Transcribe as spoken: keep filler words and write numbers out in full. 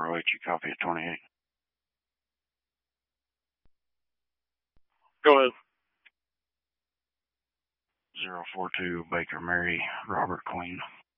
zero eight, you copy at twenty-eight. Go ahead. zero four two, Baker Mary, Robert Queen.